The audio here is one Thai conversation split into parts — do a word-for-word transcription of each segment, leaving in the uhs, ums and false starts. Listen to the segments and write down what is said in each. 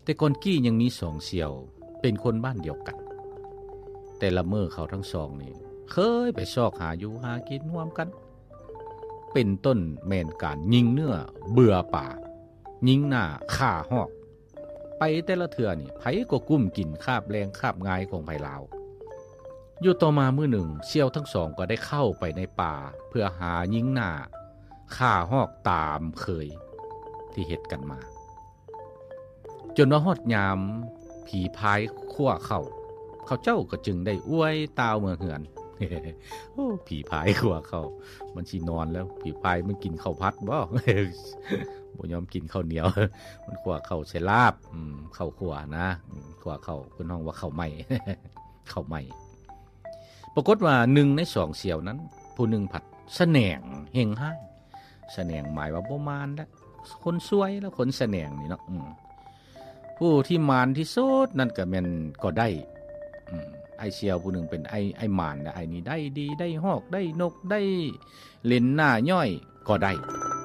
แต่ก่อนกี้ยังมีสองเสี่ยวเป็นคนบ้านเดียวกันแต่ละเมื่อเขาทั้งสองนี่เคยไปซอกหาอยู่หากินร่วมกันเป็นต้นแม่นการยิงเนื้อเบื่อป่ายิงหน้าฆ่าหอกไปแต่ละเทื่อนี่ไผก็กุ้มกินคาบแรงคาบงายของไผลาวอยู่ต่อมามื้อหนึ่งเสี่ยวทั้งสองก็ได้เข้าไปในป่าเพื่อหายิงหน้าฆ่าหอกตามเคยที่เฮ็ดกันมาจนว่าฮอดยามผีพายคั่วเข้าเขาเจ้าก็จึงได้อวยตาวเมืองเหือน โอ้ผีพายคั่วเข้ามันสินอนแล้วผีพายมันกินข้าวพัดบ่ บ่ยอมกินข้าวเหนียว มันคั่วเข้าใส่ลาบอืมข้าวคั่วนะคั่วเข้าเพิ่นฮ้องว่าข้าวไหม้ ข้าวไหม้ปรากฏว่าหนึ่งในสองเสี่ยวนั้นผู้หนึ่งผัดแสนงเฮงห้ายแสนงหมายว่าบ่มานแล้วคนสวยแล้วคนแสนงนี่เนาะผู้ที่มานที่สุดนั่นก็แม่นก็ได้ไอเสี่ยวผู้หนึ่งเป็นไอไอมานนะไอนี่ได้ดีได้ฮอกได้นกได้เล่นหน้าย่อยก็ได้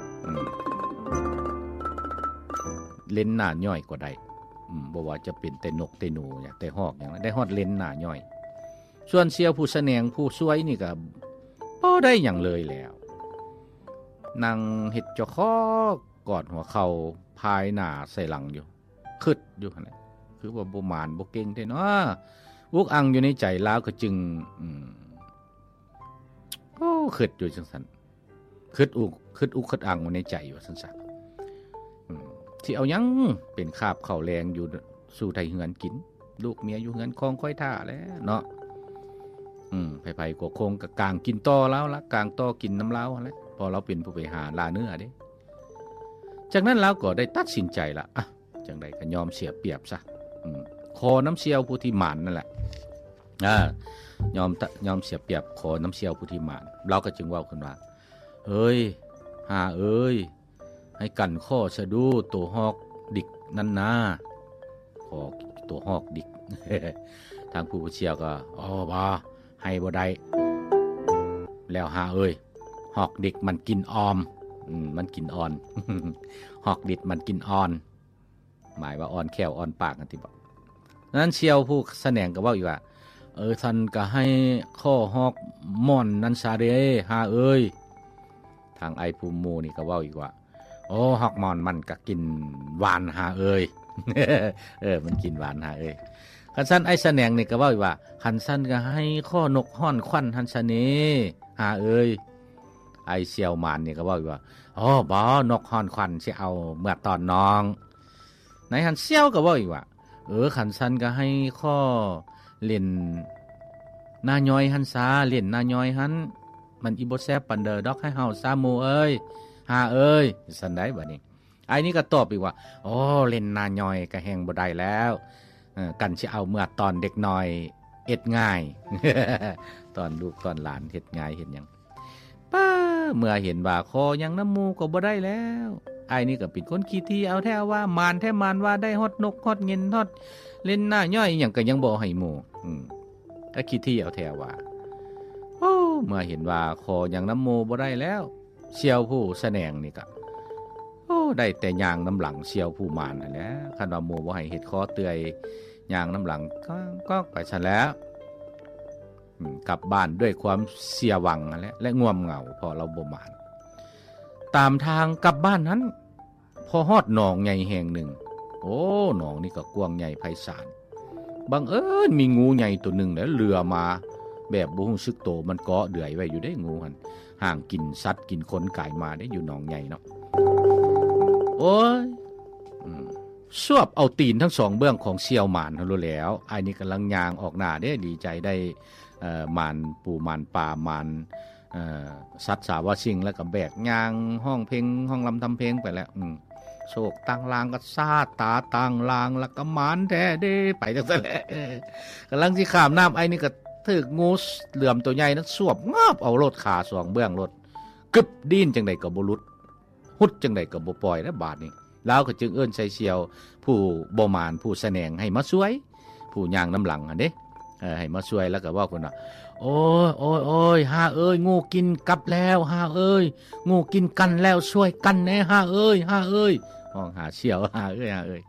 เล่นหน้าย่อยก็ได้บ่ว่าจะเป็นแต่นกแต่หนูอย่างแต่ฮอกอย่างนั้นได้ฮอดเล่นหน้าย่อยส่วนเสี่ยวผู้แสนงผู้สวยนี่ก็บ่ได้หยังเลยแล้วนั่งเฮ็ดจอคอกอดหัวเข่าพายหน้าใส่หลังอยู่คึดอยู่หั่นแหละคือว่าบ่มานบ่เก่งแท้เนาะอุกอังอยู่ในใจลาวก็จึงอืมโอ้คึดอยู่จังซั่นคึดอุกคึดอุกคึดอังอยู่ในใจอยู่ซั่นซะอืมสิเอาหยังเป็นคาบข้าวแรงอยู่สู่ไทเฮือนกินลูกเมียอยู่เฮือนคองค่อยท่าแล้วเนาะอืมไผๆก็คงก็กางกินต่อแล้วละกางต่อกินน้ำลาวแล้วพอเราเป็นผู้ไปหาลาเนื้อเด้จากนั้นเราก็ได้ตัดสินใจละอ่ะจังได๋ก็ยอมเสียเปรียบซะอืมขอน้ำเสียวผู้ที่หมานนั่นแหละอ่ายอมยอมเสียเปรียบขอน้ำเสียวผู้ที่หมานเราก็จึงเว้าขึ้นว่าเอ้ยหาเอ้ยให้กันข้อสะดูตัวฮอกดิกนั่นนะขอตัวฮอกดิก ทางผู้เชี่ยวก็อ๋อบ่ให้บ่ได้แล้วหาเอ้ยฮอกดิกมันกินออมอืมมันกินอ่อน ฮอกดิกมันกินอ่อนหมายว่าอ่อนแขวอ่อนปากกันที่บอกนั้นเชียวผู้แสดงก็เว้าอยู่ว่าเออท่านก็ให้ข้อฮอกม่อนนันซาเดหาเอ้ยทางไอภูมิโมนี่ก็เว้าอีกว่าโอ้ฮอกม่อนมันก็กินหวานหาเอ้ย เออมันกินหวานหาเอ้ยคันซั่นไอแสดงนี่ก็เว้าอีกว่าคันซั่นก็ให้ข้อนกฮ้อนควันหันซะเนหาเอ้ยไอเสี่ยวหมานนี่ก็เว้าอีกว่าอ๋อบ่นกฮ้อนควันสิเอาเมื่อตอนน้องในหันเสี่ยวก็เว้าอีกว่าเออขันซันก็ให้ข้อเล่นหน้าย้อยหันซาเล่นหน้าย้อยหันมันอีบ่แซ่บปานเด้อดอกให้เฮาซาหมู่เอ้ยหาเอ้ยซั่นได้บัดนี้ไอ้นี่ก็ตอบอีกว่าโอ้เล่นหน้าย้อยก็แฮงบ่ได้แล้วเออกันสิเอาเมื่อตอนเด็กน้อยเฮ็ดง่าย ตอนลูกตอนหลานเฮ็ดง่ายเฮ็ดหยังป้าเมื่อเห็นว่าคอยังน้ำหมู่ก็บ่ได้แล้วไอ้นี่ก็เป็นคนขี้ที่เอาแท้ว่ามานแท้มานว่าได้ฮอดนกฮอดเงินฮอดเล่นหน้าย่อยหยังก็ยังบ่ให้หมู่อืมก็ขี้ที่เอาแท้ว่าโอ้เมื่อเห็นว่าคอยังน้ำหมู่บ่ได้แล้วเสี่ยวผู้แสดงนี่ก็โอ้ได้แต่ย่างน้ำหลังเสี่ยวผู้มานนั่นแหละคันว่าหมู่บ่ให้เฮ็ดคอเตื้อยย่างน้ำหลังก็ก็ไปซั่นแล้วกลับบ้านด้วยความเสียหวังนั่นแหละและง่วมเหงาพอเราบ่มานตามทางกลับบ้านนั้นพอฮอดหนองใหญ่แห่งหนึ่งโอ้หนองนี่ก็กว้างใหญ่ไพศาลบังเอิญมีงูใหญ่ตัวหนึ่งแล้วเรือมาแบบบ่ฮู้สึกโตมันเกาะเดือยไว้อยู่ได้งูหั่นห่างกินสัตว์กินคนกายมาได้อยู่หนองใหญ่เนาะโอ้ยอืมสวบเอาตีนทั้งสองเบื้องของเสี่ยวหมานเฮาแล้วไอ้นี่กำลังย่างออกหน้าเด้ดีใจได้เอ่อหมานปูหมานปลาหมานเอ่อสัตว์สาวสิ่งแล้วก็แบกย่างห้องเพลงห้องลำทำเพลงไปแล้วอืมโศกตั้งลางก็ซาตาตั้งลางแล้วก็หมานแท้เด้ไปจังซั่นแหละกำลังสิข้ามน้ำไอ้นี่ก็ถึกงูเหลื่อมตัวใหญ่นั้นสวบงาบเอารถขาสองเบื้องรถกึบดิ้นจังได๋ก็บ่หลุดหุดจังได๋ก็บ่ปล่อยแล้วบาดนี้แล้วก็จึงเอิ้นใส่เสี่ยวผู้บ่มานผู้แสดงให้มาช่วยผู้ย่างน้ำหลังหั่นเด้เออให้มาช่วยแล้วก็เว้าเพิ่นว่าโอ้ยโอ้ยโอ้ยห่าเอ้ยงูกินกลับแล้วห่าเอ้ยงูกินกันแล้วช่วยกันแน่ห่าเอ้ยห่าเอ้ยห้องหาเสี่ยวห่าเอ้ยห่าเอ้ย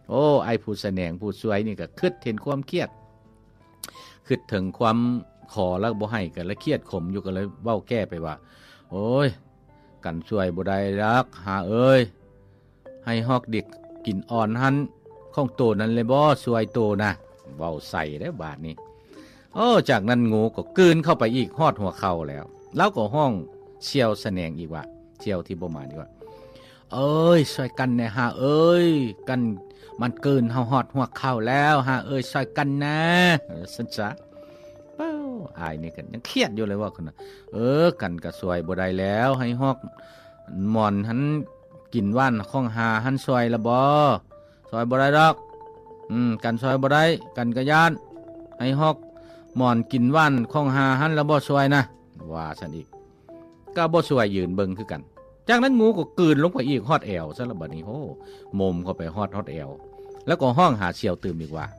โอ้ไอ้ผู้แสดงผู้ช่วยนี่ก็คิดเห็นความเครียดคิดถึงความขอแล้วบ่ให้กันแล้วเครียดขมอยู่ก็เลยเว้าแก้ไปว่าโอ้ยกันช่วยบ่ได้รักหาเอ้ยให้ฮอกเด็กกินอ่อนหันของโตนั้นเลยบ่ช่วยโตนะเว้าใส่ได้บาดนี้โอ้จากนั้นงูก็กลืนเข้าไปอีกฮอดหัวเข่าแล้วแล้วก็ห้องเชียวแสดงอีกว่าเชียวที่บ่มาดีกว่าเอ้ยช่วยกันแน่ฮะเอ้ยกันมันเกินเฮาฮอดหัวเข่าแล้วฮะเอ้ยช่วยกันนะซั่นซะเป้าอายนี่กันยังเครียดอยู่เลยว่าคนน่ะเออกันก็ช่วยบ่ได้แล้วให้ฮอกหมอนหันกินว่านของหาหันช่วยละบ่ช่วยบ่ได้ดอกอืมกันช่วยบ่ได้กันก็ย่านให้ฮอกหมอนกินว่านของหาหันละบ่ช่วยนะว่าซั่นอีกก็บ่ช่วยยืนเบิ่งคือกันจากนั้นงูก็กลืนลงไปอีกฮอดแอวซะแล้วบัดนี้โหมมเข้าไปฮอดฮอดแอวแล้วก็ห้องหาเชียวตื่มอีกว่า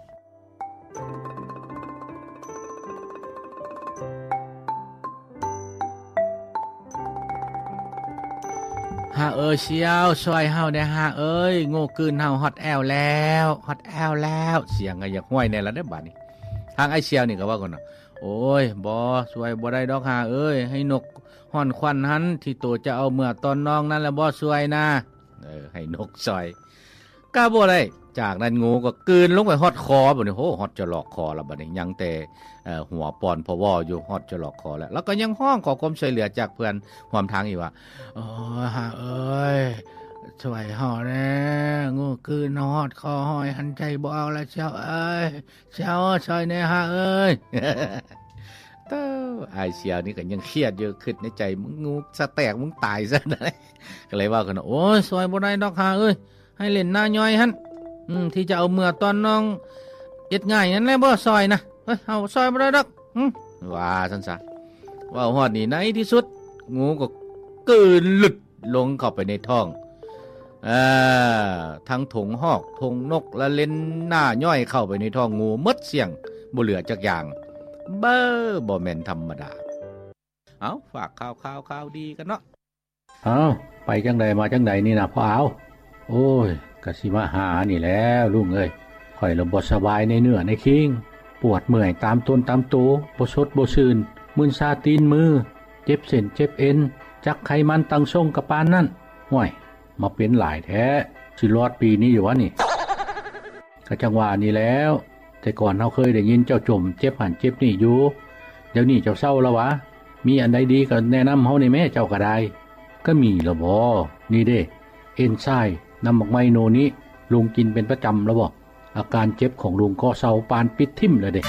ฮาเอ้ยเชียวช่วยเฮาได้ฮาเอ้ยงูกลืนเฮาฮอดแอวแล้วฮอดแอวแล้วเสียงก็อยากห้วยแน่ละเด้อบัดนี้ทางไอ้เชียวนี่ก็ว่าก่อนน่ะโอ้ยบ่ช่วยบ่ได้ดอกฮาเอ้ยให้นกฮ้อนควันหันที่โตจะเอาเมื่อตอนน้องนั้นแล้วบ่ช่วยนะเออให้นกช่วยก็บ่ได้จากนั้นงูก็กลืนลงไปฮอดคอบัดนี้โหฮอดจะหลอกคอแล้วบัดนี้ยังแต่เอ่อหัวปอนพวอยู่ฮอดจะหลอกคอแล้วแล้วก็ยังห้องขอความช่วยเหลือจากเพื่อนร่วมทางอีกว่าโอ้ฮะเอ้ยช่วยเฮาแน่งูกลืนฮอดคอห้อยหันใจบ่เอาแล้วเจ้าเอ้ยเจ้าช่วยแน่ฮะเอ้ยเต้าไอ้เสียวนี่ก็ยังเครียดอยู่คิดในใจมึงงูสะแตกมึงตายซะได้ก็เลยว่ากันโอ้ยช่วยบ่ได้ดอกฮะเอ้ยให้เล่นหน้าย่อยหั่นอืมที่จะเอาเมื่อตอนน้องเอ็ดง่ายนั่นแหละบ่ซอยนะเฮ้ยเอาซอยบ่ได้ดอกหึว่าซั่นซะว่าฮอดนี่ในที่สุดงูก็กลืนหลุดลงเข้าไปในท้องเอ่อทั้งถงหอกถงนกและเล่นหน้าย่อยเข้าไปในท้องงูหมดเสียงบ่เหลือจักอย่างเบ้อบ่แม่นธรรมดาเอาฝากข่าวข่าวข่าวดีกันเนาะเอาไปจังใดมาจังใดนี่นะพ่อเอาโอ้ยกะสิมาหานี่แล้วลุงเอ้ยข่อยละบ่สบายในเนื้อในคิงปวดเมื่อยตามต้นตามตัวบ่สดบ่ชื่นมึนซาตีนมือเจ็บเส้นเจ็บเอ็นจักไขมันตั้งทรงกะปานนั่นห่วยมาเป็นหลายแท้สิรอดปีนี้อยู่วะนี่ก็จังว่านี่แล้วแต่ก่อนเฮาเคยได้ยินเจ้าจมเจ็บหันเจ็บนี่อยู่เดี๋ยวนี้เจ้าเศร้าแล้ววะมีอันใดดีก็แนะนำเฮานี่แม่เจ้าก็ได้ก็มีละบ่นี่เด้เอนไซม์นำบักไมโนนี้ลุงกินเป็นประจำแล้วบ่อาการเจ็บของลุงก็เศร้าปานปิดทิ่มเลยเด้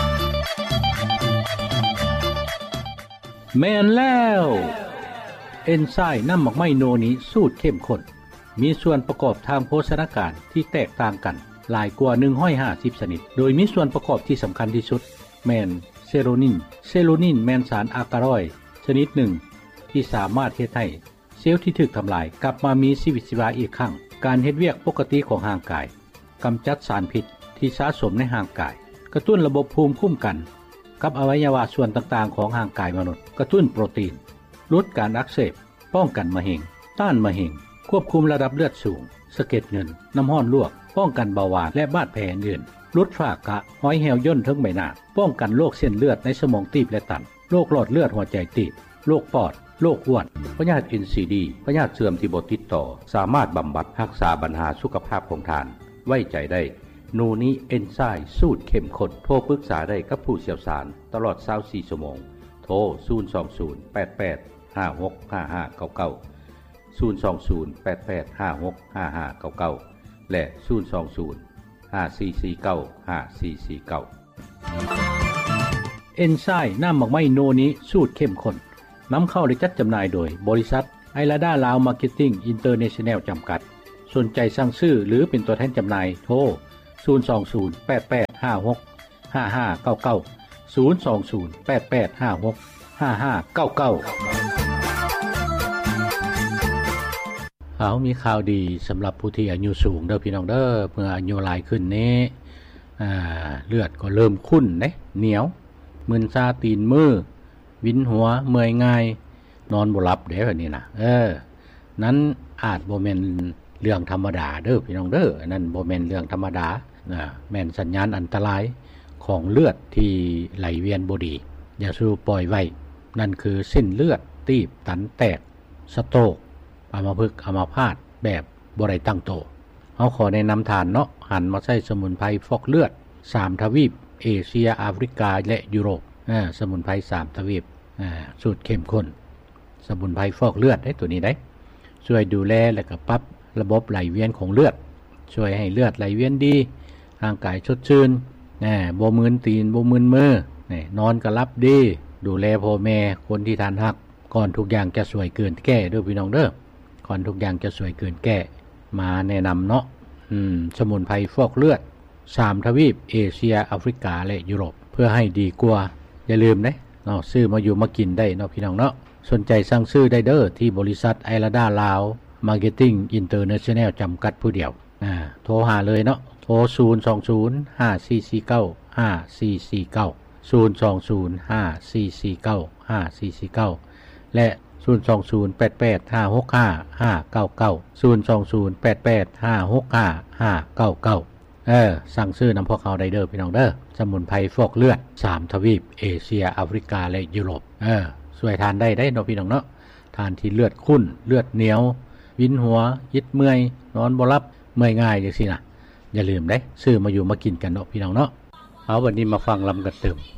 แม่นแล้วเอนไซม์นำบักไมโนนี้สูตรเข้มข้นมีส่วนประกอบทางโภชนาการที่แตกต่างกันหลายกว่าหนึ่งร้อยห้าสิบชนิดโดยมีส่วนประกอบที่สำคัญที่สุดแม่นเซโรนินเซโรนินแม่นสารอากาลอยด์ชนิดหนึ่งที่สามารถเฮ็ดให้เซลล์ที่ถูกทำลายกลับมามีชีวิตชีวาอีกครั้งการเฮ็ดเวียกปกติของร่างกายกำจัดสารพิษที่สะสมในร่างกายกระตุ้นระบบภูมิคุ้มกันกับอวัยวะส่วนต่างๆของร่างกายมนุษย์กระตุ้นโปรตีนลดการอักเสบป้องกันมะเร็งต้านมะเร็งควบคุมระดับเลือดสูงสะเก็ดเงินน้ำห้อนลวกป้องกันเบาหวานและบาดแผลอื่นลดฝ้ากระหอยแหวย่นทั้งใบหน้าป้องกันโรคเส้นเลือดในสมองตีบและตันโรคหลอดเลือดหัวใจตีบโรคปอดโรคอ้วนพยาธิ เอ็น ซี ดี พยาธิเสื่อมที่บ่ติดต่อสามารถบำบัดรักษาปัญหาสุขภาพของทานไว้ใจได้โนนี้เอนไซม์สูตรเข้มข้นโทรปรึกษาได้กับผู้เชี่ยวชาญตลอดยี่สิบสี่ชั่วโมงโทรศูนย์ สอง ศูนย์ แปด แปด ห้า หก ห้า ห้า เก้า เก้า ศูนย์ สอง ศูนย์ แปด แปด ห้า หก ห้า ห้า เก้า เก้าและศูนย์ สอง ศูนย์ ห้า สี่ สี่ เก้า ห้า สี่ สี่ เก้าเอนไซม์น้ำหมักไม้โนนี้สูตรเข้มข้นนำเข้าและจัดจำหน่ายโดยบริษัทไอลาดาลาวมาร์เก็ตติ้งอินเตอร์เนชั่นแนลจำกัดสนใจสั่งซื้อหรือเป็นตัวแทนจำหน่ายโทรศูนย์ สอง ศูนย์ แปด แปด ห้า หก ห้า ห้า เก้า เก้า ศูนย์ สอง ศูนย์ แปด แปด ห้า หก ห้า ห้า เก้า เก้าเอามีข่าวดีสำหรับผู้ที่อายุสูงเด้อพี่น้องเด้อเมื่ออายุหลายขึ้นนี้อ่าเลือดก็เริ่มข้นเด้เหนียวมึนซาตีนมือวินหัวเมื่อยง่ายนอนบ่หลับเด้อแบบนี้นะเออนั้นอาจบ่แม่นเรื่องธรรมดาเด้อพี่น้องเด้อนั่นบ่แม่นเรื่องธรรมดานะแม่นสัญญาณอันตรายของเลือดที่ไหลเวียนบ่ดีอย่าสู้ปล่อยไว้นั่นคือเส้นเลือดตีบตันแตกสโตรกอัมพฤกษ์อัมพาตแบบบ่ได้ตั้งโตเฮาขอแนะนำทานเนาะหันมาใช้สมุนไพรฟอกเลือดสามทวีปเอเชียแอฟริกาและยุโรปอ่าสมุนไพรสามทวีปอ่าสูตรเข้มข้นสมุนไพรฟอกเลือดได้ตัวนี้ได้ช่วยดูแลและก็ปรับระบบไหลเวียนของเลือดช่วยให้เลือดไหลเวียนดีร่างกายสดชื่นแหน่บ่มึนตีนบ่มึนมือแหน่นอนก็หลับดีดูแลพ่อแม่คนที่ทานฮักก่อนทุกอย่างจะสวยเกินแก้เด้อพี่น้องเด้อก่อนทุกอย่างจะสวยเกินแก้มาแนะนำเนาะอืมสมุนไพรฟอกเลือดสามทวีปเอเชียแอฟริกาและยุโรปเพื่อให้ดีกว่าอย่าลืมนะเนาะซื้อมาอยู่มากินได้เนาะพี่น้องเนาะสนใจสั่งซื้อได้เด้อที่บริษัทไอราดาลาวมาร์เก็ตติ้งอินเตอร์เนชั่นแนลจำกัดผู้เดียวอ่าโทรหาเลยเนาะโทรศูนย์ สอง ศูนย์ ห้า สี่ สี่ เก้า ห้า สี่ สี่ เก้า ศูนย์ สอง ศูนย์ ห้า สี่ สี่ เก้า ห้า สี่ สี่ เก้าและศูนย์ สอง ศูนย์ แปด แปด ห้า หก ห้า ห้า เก้า เก้า ศูนย์ สอง ศูนย์ แปด แปด ห้า หก ห้า ห้า เก้า เก้าเออสั่งซื้อนำพวกเขาได้เด้อพี่น้องเด้อสมุนไพรฟอกเลือดสามทวีปเอเชียแอฟริกาและยุโรปเออช่วยทานได้ได้เนาะพี่น้องเนาะทานที่เลือดข้นเลือดเหนียววินหัวยิดเมื่อยนอนบ่หลับเมื่อยง่ายจังซี่นะอย่าลืมเด้ซื้อมาอยู่มากินกันเนาะพี่น้องเนาะเอาวันนี้มาฟังลำกันเติม